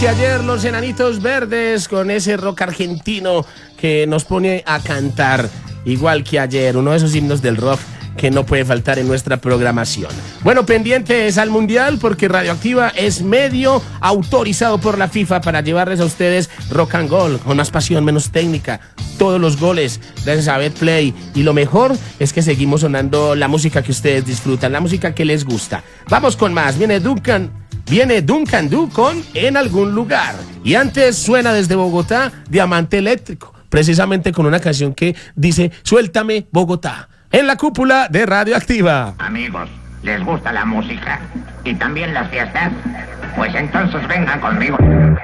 Que ayer los Enanitos Verdes con ese rock argentino que nos pone a cantar igual que ayer, uno de esos himnos del rock que no puede faltar en nuestra programación. Bueno, pendientes al Mundial porque Radioactiva es medio autorizado por la FIFA para llevarles a ustedes rock and roll, con más pasión, menos técnica, todos los goles, gracias a Betplay. Y lo mejor es que seguimos sonando la música que ustedes disfrutan, la música que les gusta. Vamos con más, viene Duncan Du con En Algún Lugar. Y antes suena desde Bogotá Diamante Eléctrico, precisamente con una canción que dice Suéltame Bogotá, en la cúpula de Radioactiva. Amigos, ¿les gusta la música? ¿Y también las fiestas? Pues entonces vengan conmigo.